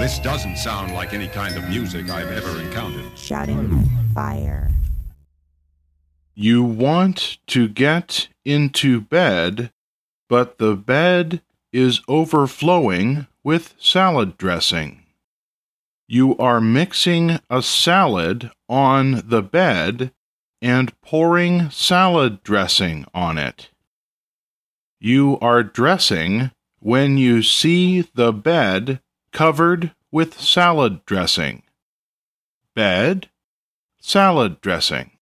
This doesn't sound like any kind of music I've ever encountered. Shouting fire. You want to get into bed, but the bed is overflowing with salad dressing. You are mixing a salad on the bed and pouring salad dressing on it. You are dressing when you see the bed covered with salad dressing. Bed, salad dressing.